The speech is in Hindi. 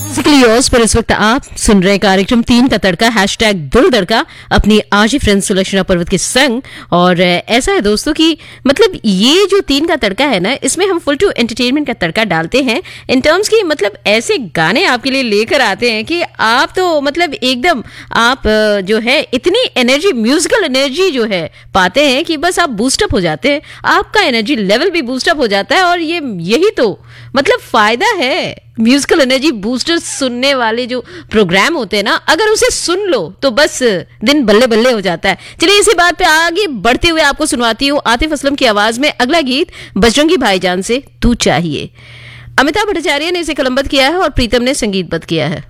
योर्स पर इस वक्त आप सुन रहे कार्यक्रम 3 का तड़का #दिल दड़का अपनी आजी फ्रेंड सुलक्षणा पर्वत के संग। और ऐसा है दोस्तों कि मतलब ये जो 3 का तड़का है ना, इसमें हम फुल टू एंटरटेनमेंट का तड़का डालते हैं इन टर्म्स की, मतलब ऐसे गाने आपके लिए लेकर आते हैं कि आप तो मतलब एकदम आप जो है इतनी एनर्जी, म्यूजिकल एनर्जी जो है पाते हैं कि बस आप बूस्टअप हो जाते हैं, आपका एनर्जी लेवल भी बूस्टअप हो जाता है। और यही तो मतलब फायदा है म्यूजिकल एनर्जी बूस्टर सुनने वाले जो प्रोग्राम होते हैं ना, अगर उसे सुन लो तो बस दिन बल्ले बल्ले हो जाता है। चलिए इसी बात पे आगे बढ़ते हुए आपको सुनवाती हूँ आतिफ असलम की आवाज में अगला गीत बजरंगी भाईजान से तू चाहिए। अमिताभ भट्टाचार्य ने इसे कलमबद्ध किया है और प्रीतम ने संगीतबद्ध किया है।